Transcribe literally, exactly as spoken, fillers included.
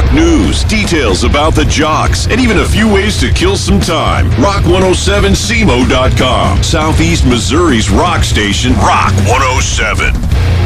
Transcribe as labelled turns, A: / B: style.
A: News, details about the jocks, and even a few ways to kill some time. Rock one oh seven C M O dot com. Southeast Missouri's rock station, Rock one oh seven.